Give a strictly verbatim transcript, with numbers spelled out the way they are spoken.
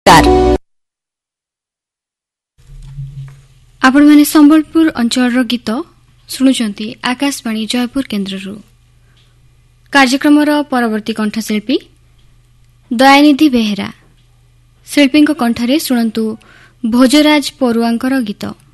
आपण माने संबलपुर अंचल गीत शुणुचंती आकाशवाणी जयपुर केन्द्ररू। कार्यक्रम परवर्ती कंठशिल्पी दयानिधि बेहेरा। शिल्पी कंठरे शुणु भोजराज परुआंकर गीत।